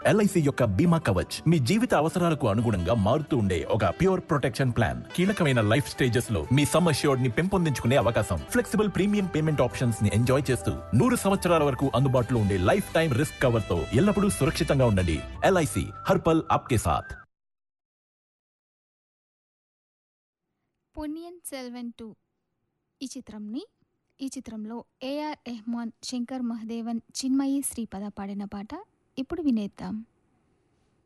LIC యొక్క బీమా కవచ్ మీ జీవిత అవసరాలకు అనుగుణంగా మారుతూ ఉండే ఒక ప్యూర్ ప్రొటెక్షన్ ప్లాన్. కీలకమైన లైఫ్ స్టేజెస్ లో మీ సమ్ అష్యూర్డ్ ని పెంపొందించుకునే అవకాశం, ఫ్లెక్సిబుల్ ప్రీమియం పేమెంట్ ఆప్షన్స్ ని ఎంజాయ్ చేస్తూ 100 సంవత్సరాల వరకు అందుబాటులో ఉండే లైఫ్ టైం రిస్క్ కవర్ తో ఎల్లప్పుడూ సురక్షితంగా ఉండండి. ఎల్ఐసి హర్పల్ ఆప్కే సాథ్. పొన్నియిన్ సెల్వన్ 2 ఈ చిత్రంలో ఏఆర్ రెహమాన్, శంకర్ మహదేవన్, చిన్మయి శ్రీపద పాడిన పాట ఇప్పుడు వినేద్దాం.